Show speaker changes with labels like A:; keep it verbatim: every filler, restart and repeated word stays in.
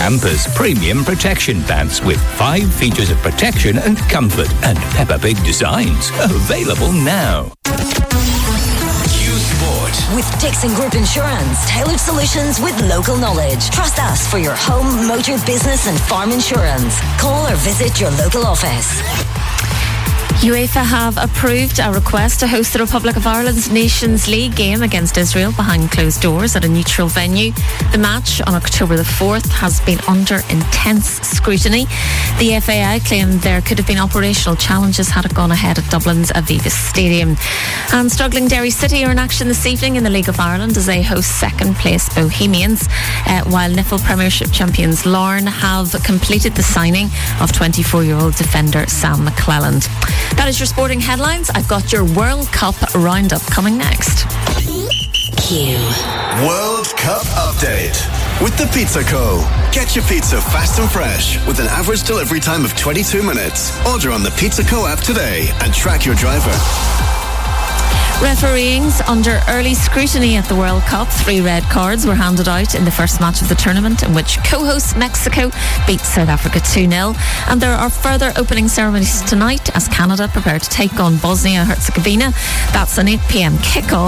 A: Pampers Premium Protection Pants with five features of protection and comfort and Peppa Pig designs. Available now.
B: With Dixon Group Insurance, tailored solutions with local knowledge. Trust us for your home, motor, business and farm insurance. Call or visit your local office.
C: UEFA have approved a request to host the Republic of Ireland's Nations League game against Israel behind closed doors at a neutral venue. The match on October the fourth has been under intense scrutiny. The F A I claimed there could have been operational challenges had it gone ahead at Dublin's Aviva Stadium. And struggling Derry City are in action this evening in the League of Ireland as they host second place Bohemians, uh, while N I F L Premiership champions Larne have completed the signing of twenty-four-year-old defender Sam McClelland. That is your sporting headlines. I've got your World Cup roundup coming next.
B: Q.
D: World Cup update with the Pizza Co. Get your pizza fast and fresh with an average delivery time of twenty-two minutes. Order on the Pizza Co app today and track your driver.
C: Refereeing's under early scrutiny at the World Cup. Three red cards were handed out in the first match of the tournament, in which co-host Mexico beat South Africa two nil. And there are further opening ceremonies tonight as Canada prepare to take on Bosnia-Herzegovina. That's an eight p.m. kick-off.